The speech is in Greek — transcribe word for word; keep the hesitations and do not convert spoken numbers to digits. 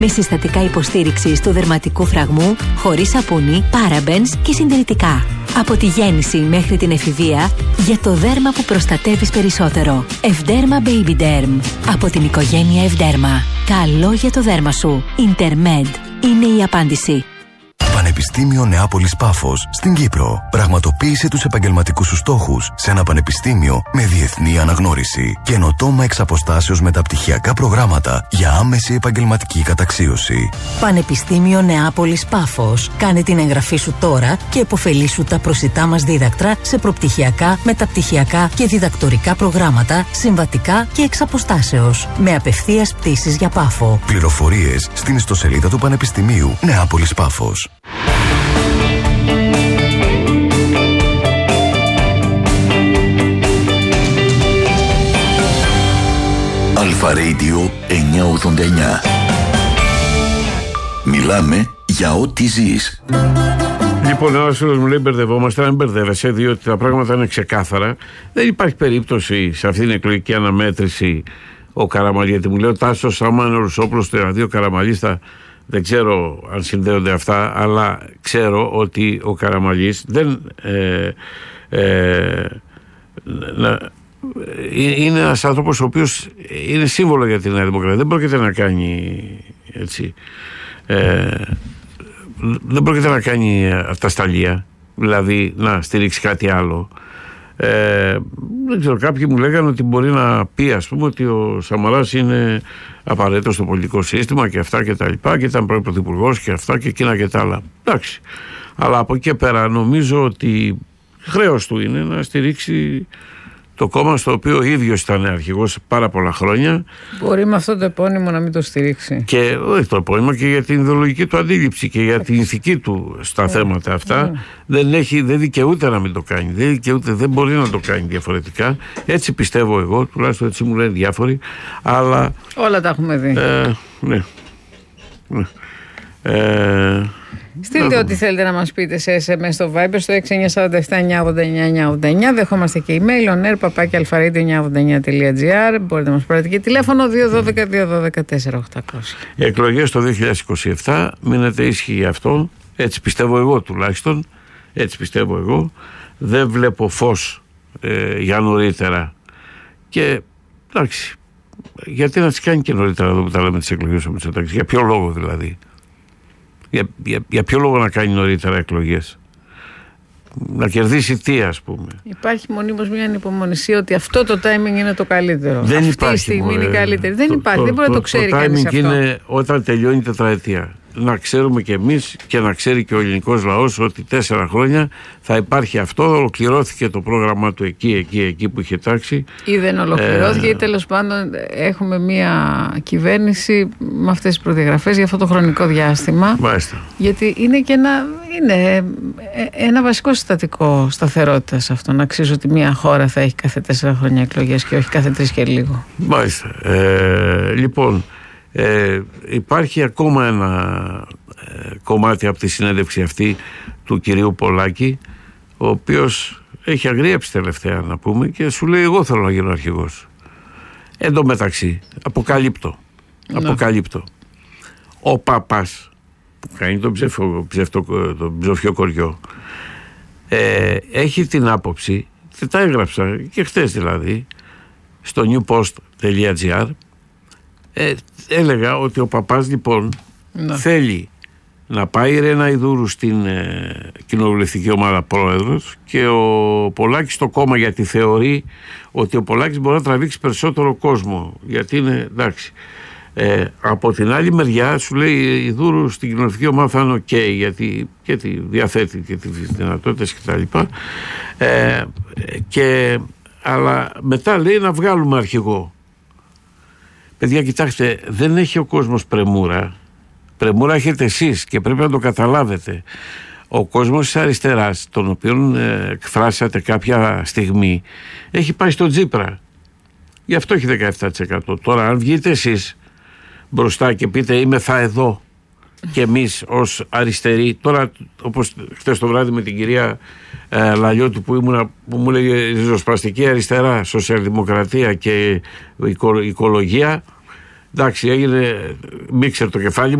Με συστατικά υποστήριξης του δερματικού φραγμού, χωρίς σαπούνι, παραμπενς και συντηρητικά. Από τη γέννηση μέχρι την εφηβεία, για το δέρμα που προστατεύεις περισσότερο. Ευδέρμα Baby Derm. Από την οικογένεια Ευδέρμα. Καλό για το δέρμα σου. Intermed είναι η απάντηση. Πανεπιστήμιο Νεάπολης Πάφος στην Κύπρο. Πραγματοποίησε τους επαγγελματικούς σου στόχους σε ένα πανεπιστήμιο με διεθνή αναγνώριση. Καινοτόμα εξ αποστάσεως μεταπτυχιακά προγράμματα για άμεση επαγγελματική καταξίωση. Πανεπιστήμιο Νεάπολης Πάφος. Κάνε την εγγραφή σου τώρα και επωφελήσου τα προσιτά μας δίδακτρα σε προπτυχιακά, μεταπτυχιακά και διδακτορικά προγράμματα, συμβατικά και εξ αποστάσεως. Με απευθείας πτήσεις για Πάφο. Πληροφορίες στην ιστοσελίδα του Πανεπιστημίου Νεάπολης Πάφος. Αλφα Radio εννιακόσια ογδόντα εννιά. Μιλάμε για ό,τι ζεις. Λοιπόν, ένας φίλος μου λέει: μπερδευόμαστε, δεν μπερδεύεσαι, διότι τα πράγματα είναι ξεκάθαρα. Δεν υπάρχει περίπτωση σε αυτήν την εκλογική αναμέτρηση ο Καραμαλής, γιατί μου λέει ο Τάσος, άμα είναι ο Ρουσόπουλος, το δύο Καραμαλίστα. Δεν ξέρω αν συνδέονται αυτά, αλλά ξέρω ότι ο Καραμαλής δεν ε, ε, να, είναι ένας άνθρωπος ο οποίος είναι σύμβολο για την Νέα Δημοκρατία. Δεν πρόκειται να κάνει έτσι, ε, δεν πρόκειται να κάνει αυτασταλία, δηλαδή να στηρίξει κάτι άλλο. Ε, δεν ξέρω, κάποιοι μου λέγανε ότι μπορεί να πει, ας πούμε, ότι ο Σαμαράς είναι απαραίτητο στο πολιτικό σύστημα και αυτά και τα λοιπά, και ήταν πρώην πρωθυπουργός και αυτά και εκείνα και τα άλλα. Εντάξει. Αλλά από εκεί και πέρα νομίζω ότι χρέος του είναι να στηρίξει το κόμμα στο οποίο ο ίδιος ήταν αρχηγός πάρα πολλά χρόνια. Μπορεί με αυτό το επώνυμο να μην το στηρίξει. Και όχι το επώνυμο, και για την ιδεολογική του αντίληψη και για την ηθική του στα yeah. θέματα αυτά. Yeah. Δεν, έχει, δεν δικαιούται να μην το κάνει. Δεν, δικαιούται, δεν μπορεί να το κάνει διαφορετικά. Έτσι πιστεύω εγώ, τουλάχιστον έτσι μου λένε διάφοροι. Αλλά, όλα τα έχουμε δει. Ε, ναι. ναι. Ε, Στείλτε ό,τι θέλετε να μας πείτε σε ες εμ ες στο Viber στο έξι εννιά τέσσερα επτά εννιά ογδόντα εννιά εννιά ογδόντα εννιά. Δεχόμαστε και email on air παπάκι αλφαρέιντιο εννιακόσια ογδόντα εννιά τελεία τζι άρ. Μπορείτε να μας πάρετε και τηλέφωνο δύο ένα δύο δύο ένα δύο τέσσερα οκτακόσια. Οι εκλογές το δύο χιλιάδες είκοσι επτά μείνετε ήσυχοι γι' αυτό. Έτσι πιστεύω εγώ τουλάχιστον. Έτσι πιστεύω εγώ. Δεν βλέπω φως ε, για νωρίτερα. Και εντάξει, γιατί να τις κάνει και νωρίτερα εδώ που τα λέμε τις εκλογές ο Μητσοτάκης? Για ποιο λόγο δηλαδή? Για, για, για ποιο λόγο να κάνει νωρίτερα εκλογές? Να κερδίσει τι, ας πούμε? Υπάρχει μονίμως μια ανυπομονησία ότι αυτό το timing είναι το καλύτερο. Δεν Αυτή υπάρχει, η στιγμή μωρέ. είναι η καλύτερη. Δεν το, υπάρχει, το, δεν μπορεί το, να το ξέρει κανείς αυτό. Το timing είναι όταν τελειώνει η τετραετία. Να ξέρουμε κι εμείς και να ξέρει και ο ελληνικός λαός ότι τέσσερα χρόνια θα υπάρχει αυτό. Ολοκληρώθηκε το πρόγραμμα του εκεί, εκεί, εκεί που είχε τάξει. Ή δεν ολοκληρώθηκε, ε... ή τέλος πάντων έχουμε μια κυβέρνηση με αυτές τις προδιαγραφές για αυτό το χρονικό διάστημα. Μάλιστα. Γιατί είναι και ένα, είναι ένα βασικό συστατικό σταθερότητας αυτό. Να ξέρεις ότι μια χώρα θα έχει κάθε τέσσερα χρόνια εκλογές και όχι κάθε τρεις και λίγο. Μάλιστα. Ε, λοιπόν. Ε, υπάρχει ακόμα ένα ε, κομμάτι από τη συνέντευξη αυτή του κυρίου Πολάκη, ο οποίος έχει αγριέψει τελευταία, να πούμε, και σου λέει: εγώ θέλω να γίνω αρχηγός. Εν τω μεταξύ αποκαλύπτω, ναι. αποκαλύπτω ο Παπάς που κάνει τον ψεφο, ψευτο, τον ψοφιοκοριό ε, έχει την άποψη, και τα έγραψα και χτες δηλαδή στο newpost τελεία τζι άρ. Ε, έλεγα ότι ο Παπάς λοιπόν να. θέλει να πάει η Ρένα Ιδούρου στην ε, κοινοβουλευτική ομάδα πρόεδρος και ο Πολάκης στο κόμμα, γιατί θεωρεί ότι ο Πολάκης μπορεί να τραβήξει περισσότερο κόσμο, γιατί είναι εντάξει. Ε, από την άλλη μεριά σου λέει η Ιδούρου στην κοινοβουλευτική ομάδα θα είναι ok, γιατί και τη διαθέτει και τις δυνατότητες κτλ. Ε, και, αλλά μετά λέει να βγάλουμε αρχηγό. Παιδιά, κοιτάξτε, δεν έχει ο κόσμος πρεμούρα. Πρεμούρα έχετε εσείς και πρέπει να το καταλάβετε. Ο κόσμος της αριστεράς, τον οποίον ε, εκφράσατε κάποια στιγμή, έχει πάει στο Τσίπρα. Γι' αυτό έχει δεκαεπτά τοις εκατό. Τώρα, αν βγείτε εσείς μπροστά και πείτε είμαι θα εδώ και εμείς ως αριστεροί, τώρα όπως χτες το βράδυ με την κυρία ε, Λαλιώτη που, ήμουνα, που μου λέγε ριζοσπαστική αριστερά, σοσιαλδημοκρατία και οικο, οικολογία, Εντάξει, έγινε μίξερ το κεφάλι μου.